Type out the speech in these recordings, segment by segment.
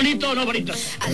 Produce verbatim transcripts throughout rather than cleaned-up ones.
bonito o no bonito.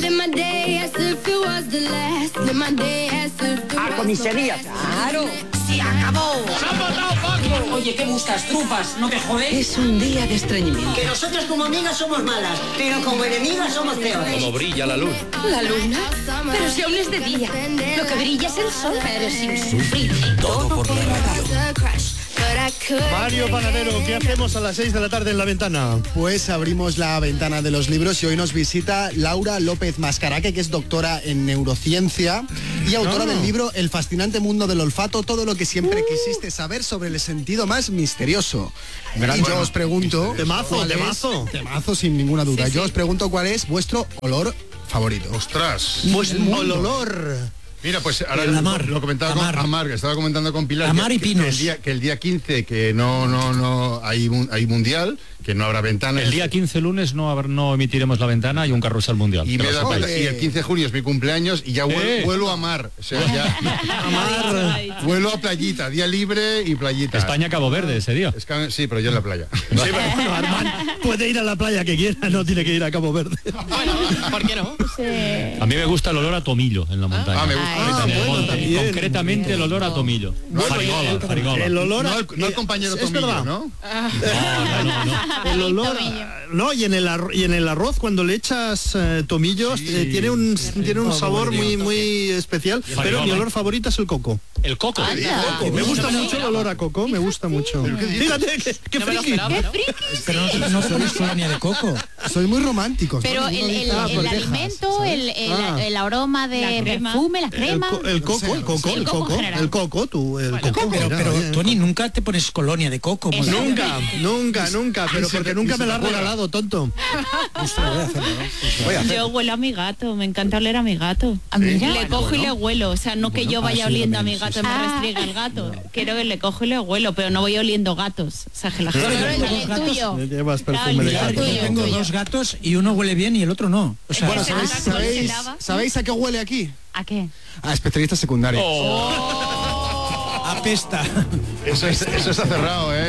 A comisaría, claro. ¡Se acabó! ¡Se han matado, Paco! Oye, ¿qué buscas? ¿Trufas? ¿No te jodes? Es un día de estreñimiento. Que nosotros como amigas somos malas, pero como enemigas somos peores. Como brilla la luz. ¿La luna? Pero si aún es de día. Lo que brilla es el sol. Pero sin sufrir. Todo por la radio. Mario Panadero, ¿qué hacemos a las seis de la tarde en La Ventana? Pues abrimos la ventana de los libros y hoy nos visita Laura López Mascaraque, que es doctora en neurociencia y autora No. del libro El fascinante mundo del olfato, todo lo que siempre quisiste saber sobre el sentido más misterioso. Gran- y yo bueno, os pregunto... Temazo, ¿cuál es- temazo. Temazo, sin ninguna duda. Sí, yo sí. os pregunto cuál es vuestro olor favorito. Ostras. Pues el olor. Mira, pues ahora El lo- amar. lo comentaba Amar. con Amar, que estaba comentando con Pilar. Amar que, y pinos. Que el día, que el día quince, que no, no, no hay, mun- hay mundial, que no habrá ventana. El día quince lunes no, habrá- no emitiremos la ventana y un carrusel mundial. Y, que me lo da sepáis. pena. Y el quince de junio es mi cumpleaños y ya vuelo, Eh. vuelo a Amar. O sea, ya, Amar. vuelo a playita, día libre y playita. España-Cabo Verde ese día. Es que- sí, pero yo en la playa. Sí, pero bueno, Armand puede ir a la playa que quiera, no tiene que ir a Cabo Verde. Bueno, ¿por qué no? A mí me gusta el olor a tomillo en la montaña. Ah, me gusta. Ah, En el bueno, monte. también. Concretamente el olor a tomillo. Farigola, farigola. El olor a... No el, no el compañero es Tomillo, verdad. ¿no? No, no, no. El olor a- no, y en el arroz, y en el arroz cuando le echas eh, tomillos eh, tiene un tiene un sabor muy muy especial, pero mi olor favorito es el coco. El coco. Me gusta mucho el olor a coco, me gusta mucho. Fíjate qué, qué No me lo friki. esperaba, ¿no? Pero no, no pones colonia de coco. Soy muy romántico. Pero el, el, el alimento, el, el, el aroma de perfume, la El, crema. co- el coco, el coco, Sí, el el coco en coco, general. el coco, tú, el coco. Pero, mira, pero oye. Tony, nunca te pones colonia de coco. Eso. Bueno. Nunca, nunca, nunca, pero se porque te- nunca ni me se la has te ocurra. regalado, tonto. Yo huelo a mi gato, me encanta oler a mi gato. Ah, mira. Le cojo y le huelo, o sea, no que yo vaya ah, sí, oliendo a también, mi gato sí, y me sí. restriega el gato. Quiero que le cojo y le huelo, pero no voy oliendo gatos. O sea, que la Solo gente... el, el tuyo. Llevas Claro, perfume de el gato. Yo tuyo, tengo tuyo. dos gatos y uno huele bien y el otro no. O sea, Bueno, Ese ¿sabéis, gato se sabéis, lava. ¿sabéis a qué huele aquí? ¿A qué? A especialista secundario. apesta. Eso, es- eso está cerrado, ¿eh?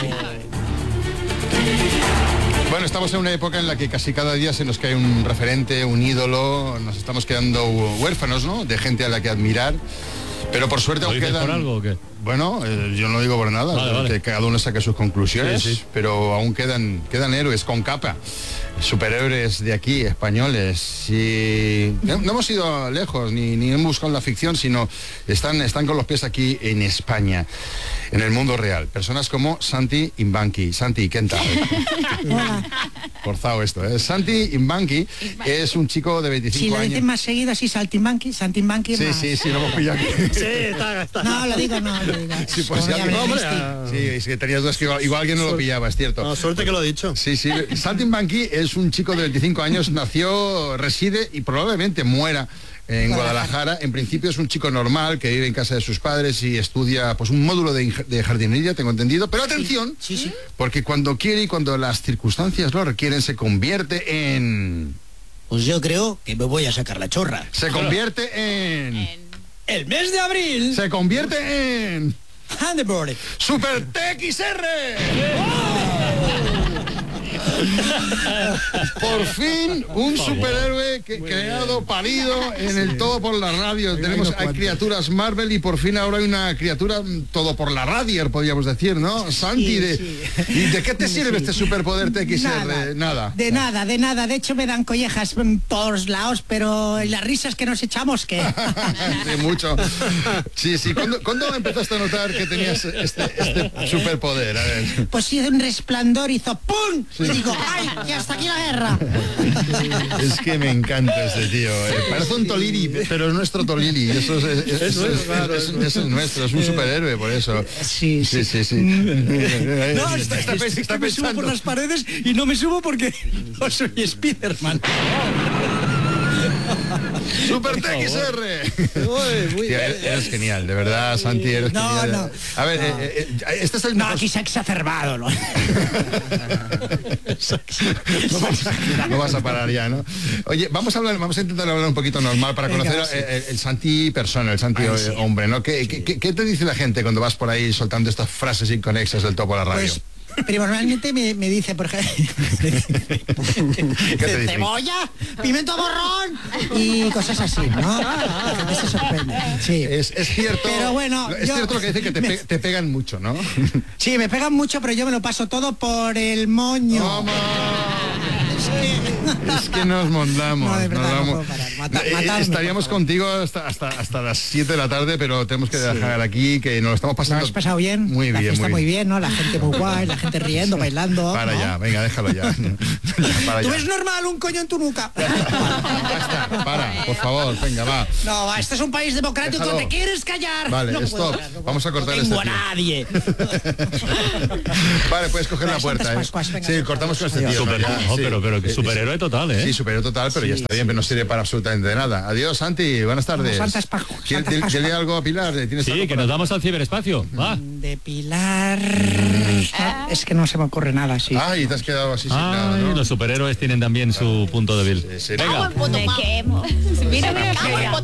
Bueno, estamos en una época en la que casi cada día se nos cae un referente, un ídolo, nos estamos quedando huérfanos, ¿no? De gente a la que admirar. Pero por suerte ¿Lo aún dices quedan... por algo o qué? Bueno, eh, yo no lo digo por nada, Vale, que vale. cada uno saque sus conclusiones, Sí, sí. pero aún quedan, quedan héroes con capa, superhéroes de aquí, españoles. Y no, no hemos ido lejos, ni, ni hemos buscado la ficción, sino están, están con los pies aquí en España, en el mundo real. Personas como Santi Imbanqui. Santi, ¿qué tal? Forzado esto, ¿eh? Santi Imbanqui es un chico de Si veinticinco lo años. dicen más seguido así, saltimbanqui, saltimbanqui. Sí, más. sí, sí, lo hemos pillado aquí. Sí, está, está. No, lo digo, no, lo digo. Sí, pues Como ya ya me- me hombre, viste. ah. Sí, es que tenías dudas que igual, igual alguien no lo pillaba, es cierto. No, suerte que lo he dicho. Sí, sí. Santi Imbanqui es un chico de veinticinco años, nació, reside y probablemente muera en Guadalajara. En principio es un chico normal que vive en casa de sus padres y estudia pues un módulo de, inge- de jardinería, tengo entendido. Pero atención, Sí, sí. porque cuando quiere y cuando las circunstancias lo requieren, se convierte en... Pues yo creo que me voy a sacar la chorra. Se convierte en... El mes de abril. Se convierte en... Handeboard. Super T X R. Por fin un superhéroe que- creado, parido en el todo por la radio. Tenemos hay criaturas Marvel y por fin ahora hay una criatura mm, todo por la radio, podríamos decir, ¿no? Santi, de, ¿y de qué te sirve este superpoder T X R? Nada. Nada. De nada, de nada. De hecho me dan collejas mm, por los lados, pero las risas que nos echamos, que Sí, mucho. Sí, sí. ¿Cuándo, cuándo empezaste a notar que tenías este, este superpoder? A ver. pues sí, de un resplandor hizo ¡pum! Y digo, ¡ay! Y hasta aquí la guerra. Es que me encanta este tío. eh. Parece un Tolili, pero es nuestro Tolili. Eso es, es- es- Eso es, es- claro, es- eso. es el nuestro, es un superhéroe, por eso. Sí, Sí, sí, sí. No, está, está, es que está me subo por pensando. las paredes y no me subo porque no soy Spiderman. Super T X R. Uy, muy Tío, bien. eres, eres genial, de verdad, Santi, eres No, genial. no. A ver, eh, eh, eh, este es el No, mejor- aquí se ha exacerbado, ¿no? no, vas, no vas a parar ya, ¿no? Oye, vamos a hablar, vamos a intentar hablar un poquito normal para Venga, conocer sí. eh, el, el Santi persona, el Santi Ay, eh, sí. hombre, ¿no? ¿Qué, qué, qué- qué te dice la gente cuando vas por ahí soltando estas frases inconexas del topo a la radio? Pues primordialmente me, me dice, por ejemplo, cebolla, pimiento morrón y cosas así, ¿no? La gente se sorprende. Sí. Es, es cierto. Pero bueno, es yo, cierto lo que dice, que te, pe te pegan mucho, ¿no? Sí, me pegan mucho, pero yo me lo paso todo por el moño. ¡Toma! Es que nos mondamos. No, de verdad, nos no vamos. puedo parar. Mata, eh, matarme, estaríamos contigo hasta, hasta, hasta las siete de la tarde, pero tenemos que dejar sí. aquí, que nos lo estamos pasando. ¿Lo has pasado bien? Muy la bien, fiesta muy muy bien. bien, ¿no? La gente muy guay, la gente riendo, bailando. Para ¿no? ya, venga, déjalo ya. ya para ¿Tú ya. ves normal un coño en tu nuca? Basta, para, por favor, venga, va. No, va, este es un país democrático, Déjalo. ¿Te quieres callar? Vale, no stop, puedo, no vamos a cortar no tengo este a nadie. Vale, puedes coger Venga, la puerta, Santas ¿eh? Pascuas, venga, sí, venga, cortamos con adiós. este tío. Super, ¿no? Ya, no, sí. pero, pero que superhéroe total, ¿eh? Sí, superhéroe total, pero Sí, ya está sí. bien, pero no sirve para absolutamente nada. Adiós, Santi, buenas tardes. Santas Pascuas, ¿Quieres Santas Pascuas. dile algo a Pilar? ¿Tienes Sí, algo que para- nos vamos al ciberespacio. Va. De Pilar... No, es que no se me ocurre nada así. Ay, te has quedado así sin nada, Ay, ¿no? los superhéroes tienen también su punto débil. Sí, sí. Venga. Me quemo. Mira, mira, mira.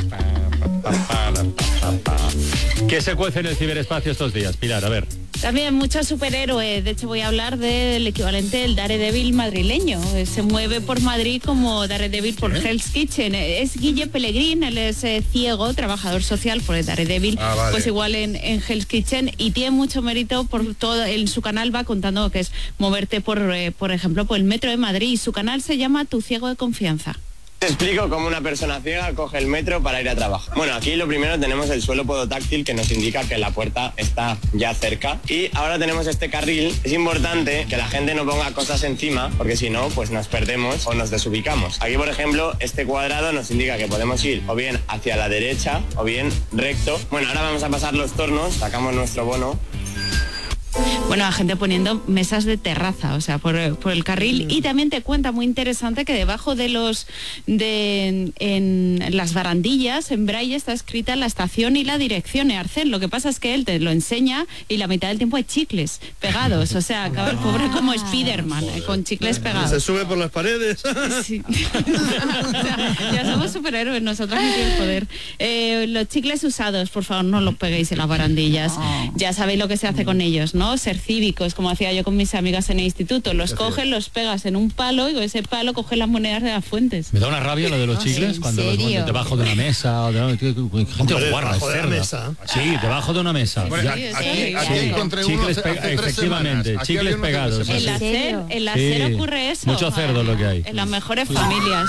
¿Qué se cuece en el ciberespacio estos días, Pilar? A ver. También muchos superhéroes. De hecho, voy a hablar del equivalente del Daredevil madrileño. Se mueve por Madrid como Daredevil por Hell's Kitchen. Es Guille Pellegrín, él es eh, ciego, trabajador social por el Daredevil, Ah, vale. pues igual en, en Hell's Kitchen, y tiene mucho mérito por todo. En su canal va contando que es moverte por, eh, por ejemplo, por el metro de Madrid. Y su canal se llama Tu Ciego de Confianza. Te explico cómo una persona ciega coge el metro para ir a trabajo. Bueno, aquí lo primero tenemos el suelo podotáctil, que nos indica que la puerta está ya cerca. Y ahora tenemos este carril. Es importante que la gente no ponga cosas encima, porque si no, pues nos perdemos o nos desubicamos. Aquí, por ejemplo, este cuadrado nos indica que podemos ir o bien hacia la derecha o bien recto. Bueno, ahora vamos a pasar los tornos, sacamos nuestro bono. Bueno, la gente poniendo mesas de terraza, o sea, por, por el carril. Y también te cuenta, muy interesante, que debajo de los de en las barandillas en braille está escrita la estación y la dirección de Arcén. Lo que pasa es que él te lo enseña y la mitad del tiempo hay chicles pegados, o sea, acaba el pobre como Spiderman, eh, con chicles pegados. Se sube por las paredes. Sí. O sea, ya somos superhéroes, nosotros no tenemos poder. Eh, los chicles usados, por favor, no los peguéis en las barandillas. Ya sabéis lo que se hace con ellos, ¿no? Ser cívicos, como hacía yo con mis amigas en el instituto. Los coges, los pegas en un palo y con ese palo coges las monedas de las fuentes. Me da una rabia lo de los chicles cuando los pones debajo de una mesa o de gente Hombre, guarra, debajo de la cerda. mesa. Sí, debajo de una mesa. Bueno, Ya- aquí, sí, aquí sí. encontré uno Chicles hace, pe- hace tres efectivamente, semanas. Aquí chicles había uno hace pegados. tres En semanas. la serio? C E R, en la Sí. C E R ocurre eso. Mucho cerdo lo que hay. En las mejores familias.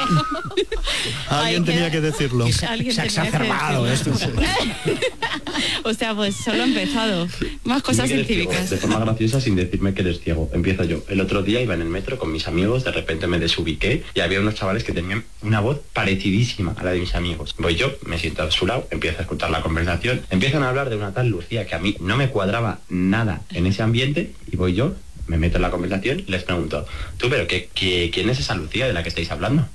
Alguien Hay que- tenía que decirlo. Alguien Se ha tenía que exacerbado esto. decirlo. O sea, pues solo ha empezado. Más cosas Dime que eres incívicas. ciego, de forma graciosa, sin decirme que eres ciego. Empiezo yo. El otro día iba en el metro con mis amigos, de repente me desubiqué y había unos chavales que tenían una voz parecidísima a la de mis amigos. Voy yo, me siento a su lado, empiezo a escuchar la conversación, empiezan a hablar de una tal Lucía que a mí no me cuadraba nada en ese ambiente y voy yo, me meto en la conversación y les pregunto, tú, pero qué, qué, ¿quién es esa Lucía de la que estáis hablando?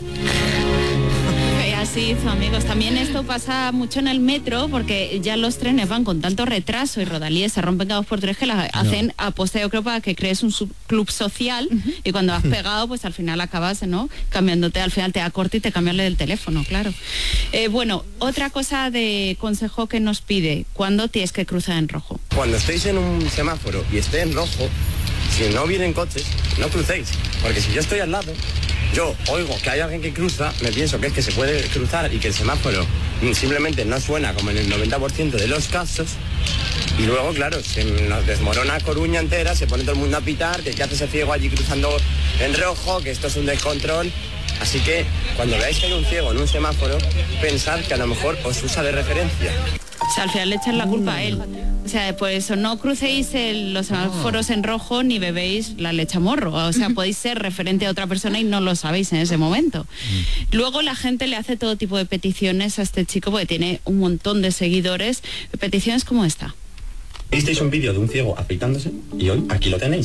Eh, Así hizo, amigos. También esto pasa mucho en el metro porque ya los trenes van con tanto retraso y rodalíes se rompen cada dos por tres que las hacen a posta, yo creo, para que crees un sub- club social y cuando has pegado, pues al final acabas, ¿no? Cambiándote, al final te da corte y te cambian el teléfono, claro. Eh, bueno, otra cosa de consejo que nos pide, ¿cuándo tienes que cruzar en rojo? Cuando estéis en un semáforo y esté en rojo, si no vienen coches, no crucéis. Porque si yo estoy al lado, yo oigo que hay alguien que cruza, me pienso que es que se puede cruzar y que el semáforo simplemente no suena como en el noventa por ciento de los casos. Y luego, claro, se nos desmorona Coruña entera, se pone todo el mundo a pitar, que qué hace ese ciego allí cruzando en rojo, que esto es un descontrol. Así que cuando veáis que hay un ciego en un semáforo, pensad que a lo mejor os usa de referencia. O sea, al final le echan la culpa a él. O sea, por eso no crucéis el- los semáforos en rojo ni bebéis la leche a morro. O sea, podéis ser referente a otra persona y no lo sabéis en ese momento. Luego la gente le hace todo tipo de peticiones a este chico porque tiene un montón de seguidores. Peticiones como esta. Visteis un vídeo de un ciego afeitándose y hoy aquí lo tenéis.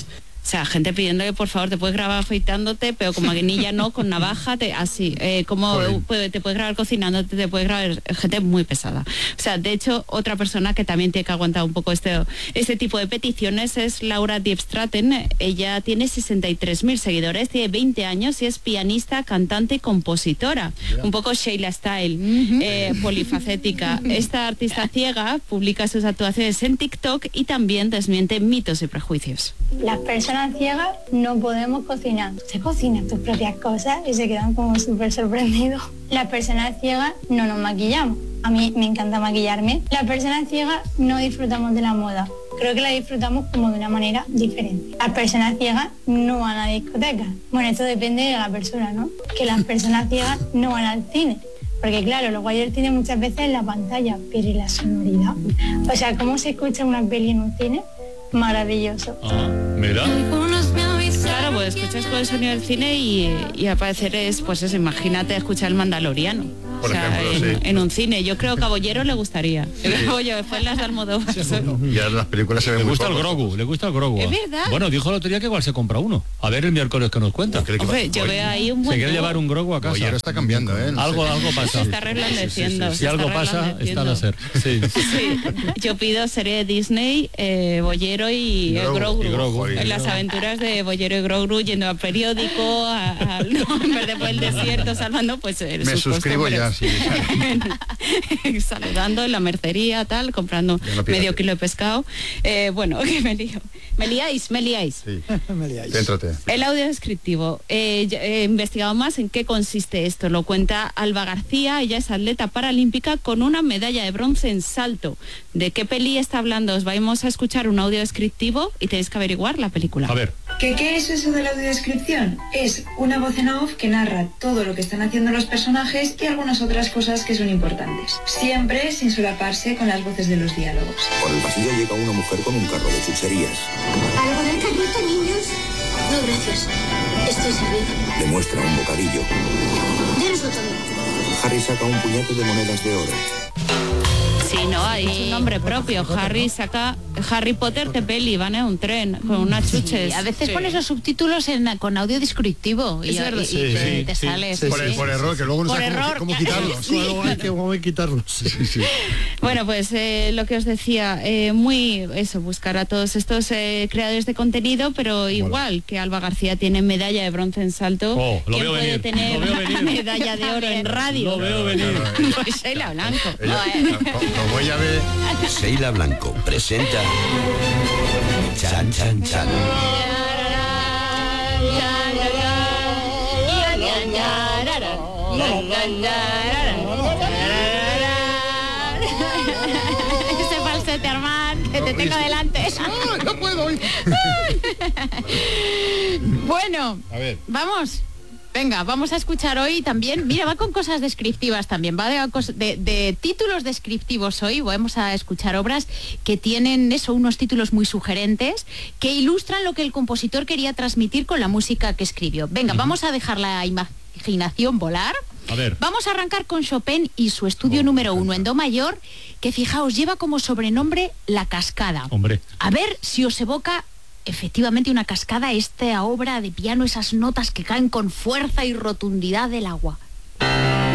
O sea, gente pidiéndole, por favor, te puedes grabar afeitándote, pero con maquinilla no, con navaja, te, así. Eh, como puede, te puedes grabar cocinándote, te puedes grabar... Gente muy pesada. O sea, de hecho, otra persona que también tiene que aguantar un poco este, este tipo de peticiones es Laura Diepstraten. Ella tiene sesenta y tres mil seguidores, tiene veinte años y es pianista, cantante y compositora. Yeah. Un poco Sheila Style, uh-huh. eh, polifacética. Esta artista ciega publica sus actuaciones en TikTok y también desmiente mitos y prejuicios. Las personas ciegas no podemos cocinar. Se cocinan tus propias cosas y se quedan como súper sorprendidos. Las personas ciegas no nos maquillamos. A mí me encanta maquillarme. Las personas ciegas no disfrutamos de la moda. Creo que la disfrutamos como de una manera diferente. Las personas ciegas no van a discotecas. Bueno, esto depende de la persona, ¿no? Que las personas ciegas no van al cine. Porque claro, lo guay del cine muchas veces es la pantalla, pero ¿y la sonoridad? O sea, ¿cómo se escucha una peli en un cine? Maravilloso. Ah, mira. Claro, pues escuchas con el sonido del cine y, y al parecer es, pues eso, imagínate escuchar el Mandaloriano. Por o sea, ejemplo, en, sí. en un cine. Yo creo que a Bollero le gustaría. Sí. Oye, fue en las de Almodóvar. Sí, ya las películas se ven le muy gusta pocos. el Grogu, le gusta el Grogu. Es verdad. Bueno, dijo la lotería que igual se compra uno. A ver el miércoles que nos cuenta. Hombre, yo veo ahí un buen... Se quiere llevar un Grogu a casa. Bollero está cambiando, ¿eh? No algo, sé. algo pasa. Se está reblandeciendo. Sí, sí, sí. Si algo pasa, está al hacer. Sí. Sí. Yo pido serie de Disney, eh, Bollero y, y el Grogu. Y Grogu. En las aventuras de Bollero y Grogu yendo al periódico, a, a, no, en vez de por el desierto, salvando, pues... Eh, Me suscribo ya, sí. Saludando en la mercería, tal, comprando medio kilo de pescado. Eh, bueno, que me lío. Me liáis, me liáis. Sí. me liáis. Céntrate. El audio descriptivo. Eh, he investigado más en qué consiste esto. Lo cuenta Alba García. Ella es atleta paralímpica con una medalla de bronce en salto. ¿De qué peli está hablando? Os vamos a escuchar un audio descriptivo y tenéis que averiguar la película. A ver. ¿Qué, ¿Qué es eso de la audiodescripción? Es una voz en off que narra todo lo que están haciendo los personajes y algunas otras cosas que son importantes. Siempre sin solaparse con las voces de los diálogos. Por el pasillo llega una mujer con un carro de chucherías. ¿Algo del carrito, niños? No, gracias. Estoy servido. Le muestra un bocadillo. Denos otro. Harry saca un puñado de monedas de oro. Sí, no, ha dicho un nombre propio. Harry saca Harry Potter de peli, van en un tren con unas chuches. Sí, a veces sí. pones los subtítulos en, con audio descriptivo y, y, y sí, te, sí, te sí, sales. sí, por, sí. por error, que luego no sabes cómo, cómo quitarlos. Sí, luego hay que, cómo hay que quitarlos. Sí, sí. Bueno, pues eh, lo que os decía, eh, muy eso, buscar a todos estos eh, creadores de contenido, pero igual que Alba García tiene medalla de bronce en salto, oh, lo ¿quién veo puede venir, tener lo veo venir. medalla de oro en radio? Lo veo venir. Pues Sheila Blanco. Ella, como ella ve... Sheila Blanco presenta Chan Chan Chan. Ese falsete, Armand, que te tengo delante. ¡Ah, no puedo hoy! Bueno, a ver. Vamos. Venga, vamos a escuchar hoy también, mira, va con cosas descriptivas también, va de, de, de títulos descriptivos hoy, vamos a escuchar obras que tienen eso, unos títulos muy sugerentes, que ilustran lo que el compositor quería transmitir con la música que escribió. Venga, uh-huh. Vamos a dejar la imaginación volar. A ver. Vamos a arrancar con Chopin y su estudio oh, número uno en do mayor, que fijaos, lleva como sobrenombre La Cascada. Hombre. A ver si os evoca efectivamente una cascada, esta obra de piano, esas notas que caen con fuerza y rotundidad del agua.